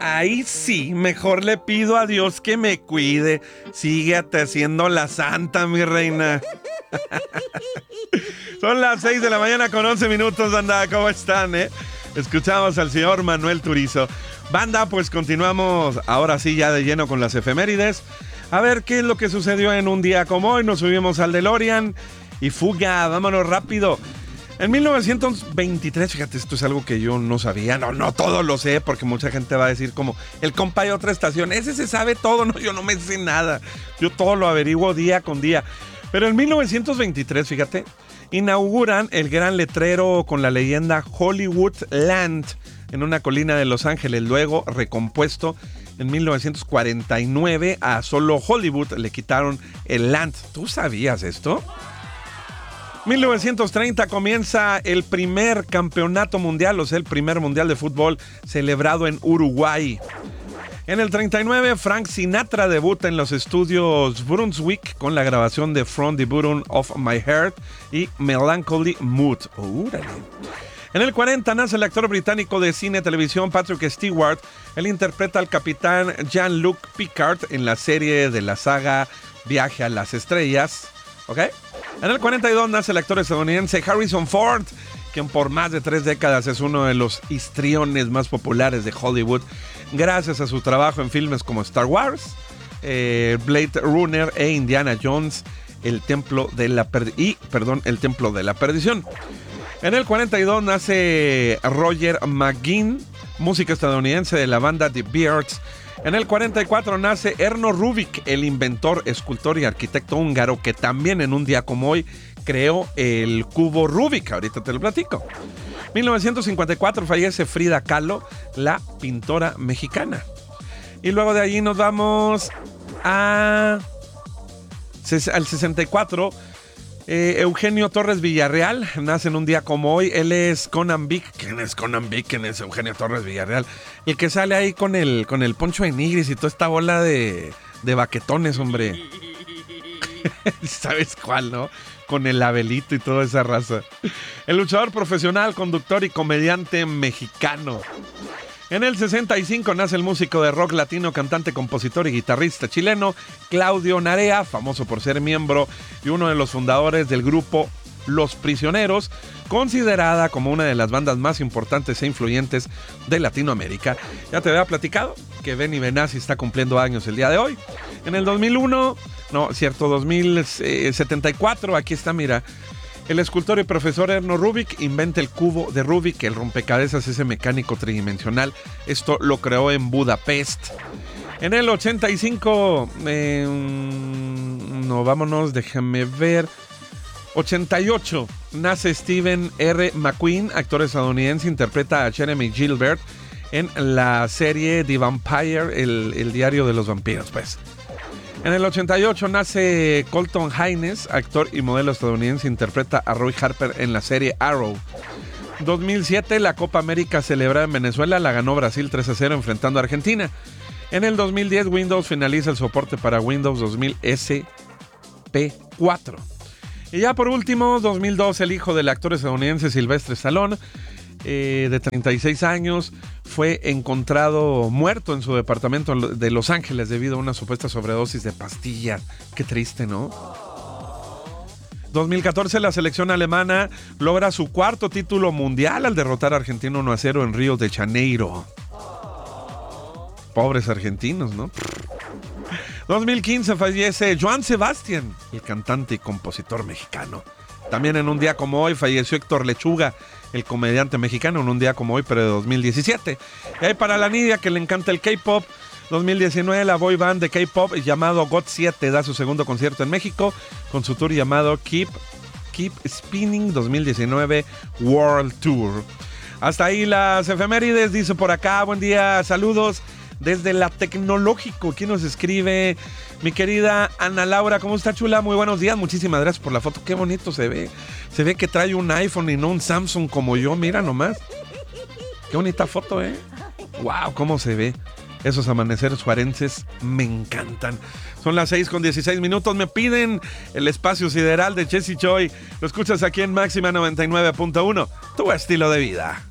Ahí sí, mejor le pido a Dios que me cuide. Síguete haciendo la santa, mi reina. Son las 6 de la mañana con 11 minutos, banda. ¿Cómo están, Escuchamos al señor Manuel Turizo. Banda, pues continuamos ahora sí ya de lleno con las efemérides. A ver qué es lo que sucedió en un día como hoy. Nos subimos al DeLorean y fuga, vámonos rápido. En 1923, fíjate, esto es algo que yo no sabía, no todo lo sé, porque mucha gente va a decir como, el compa de otra estación, ese se sabe todo, no, yo no me sé nada, yo todo lo averiguo día con día. Pero en 1923, fíjate, inauguran el gran letrero con la leyenda Hollywood Land en una colina de Los Ángeles, luego recompuesto en 1949 a solo Hollywood le quitaron el Land. ¿Tú sabías esto? 1930 comienza el primer campeonato mundial, o sea, el primer mundial de fútbol celebrado en Uruguay. En el 39, Frank Sinatra debuta en los estudios Brunswick con la grabación de From the Bottom of My Heart y Melancholy Mood. ¡Órale! En el 40 nace el actor británico de cine y televisión Patrick Stewart. Él interpreta al capitán Jean-Luc Picard en la serie de la saga Viaje a las Estrellas. ¿Ok? En el 42 nace el actor estadounidense Harrison Ford, quien por más de 3 décadas es uno de los histriones más populares de Hollywood, gracias a su trabajo en filmes como Star Wars, Blade Runner e Indiana Jones, el Templo de la Perdición. En el 42 nace Roger McGuinn, músico estadounidense de la banda The Byrds. En el 44 nace Erno Rubik, el inventor, escultor y arquitecto húngaro que también en un día como hoy creó el cubo Rubik. Ahorita te lo platico. 1954 fallece Frida Kahlo, la pintora mexicana. Y luego de allí nos vamos al 64. Eugenio Torres Villarreal nace en un día como hoy. Él es Conan Vic. ¿Quién es Conan Vic? ¿Quién es Eugenio Torres Villarreal? El que sale ahí con el poncho de nigris y toda esta bola de baquetones, hombre. ¿Sabes cuál, no? Con el Abelito y toda esa raza. El luchador profesional, conductor y comediante mexicano. En el 65 nace el músico de rock latino, cantante, compositor y guitarrista chileno Claudio Narea, famoso por ser miembro y uno de los fundadores del grupo Los Prisioneros, considerada como una de las bandas más importantes e influyentes de Latinoamérica. Ya te había platicado que Benny Benassi está cumpliendo años el día de hoy. En el 2074, aquí está, mira. El escultor y profesor Erno Rubik inventa el cubo de Rubik, el rompecabezas ese mecánico tridimensional. Esto lo creó en Budapest. En el 85, déjame ver. 88, nace Stephen R. McQueen, actor estadounidense, interpreta a Jeremy Gilbert en la serie The Vampire, el diario de los vampiros, pues. En el 88 nace Colton Haynes, actor y modelo estadounidense, interpreta a Roy Harper en la serie Arrow. 2007, la Copa América celebrada en Venezuela la ganó Brasil 3-0 enfrentando a Argentina. En el 2010, Windows finaliza el soporte para Windows 2000 SP4. Y ya por último, 2002, el hijo del actor estadounidense Sylvester Stallone, de 36 años, fue encontrado muerto en su departamento de Los Ángeles debido a una supuesta sobredosis de pastillas. Qué triste, ¿no? 2014, la selección alemana logra su cuarto título mundial al derrotar a Argentina 1-0 en Río de Janeiro. Pobres argentinos, ¿no? 2015 fallece Joan Sebastián, el cantante y compositor mexicano. También en un día como hoy falleció Héctor Lechuga, el comediante mexicano, en un día como hoy, pero de 2017. Y ahí para la Nidia, que le encanta el K-pop, 2019, la boy band de K-pop llamado GOT7 da su segundo concierto en México con su tour llamado Keep Spinning 2019 World Tour. Hasta ahí las efemérides, dice por acá. Buen día, saludos desde la Tecnológico. ¿Quién nos escribe? Mi querida Ana Laura, ¿cómo está, chula? Muy buenos días, muchísimas gracias por la foto. Qué bonito se ve. Se ve que trae un iPhone y no un Samsung como yo, mira nomás. Qué bonita foto, ¿eh? Wow, cómo se ve. Esos amaneceres juarenses me encantan. Son las 6:16. Me piden el espacio sideral de Jesse Choi. Lo escuchas aquí en Máxima 99.1. Tu estilo de vida.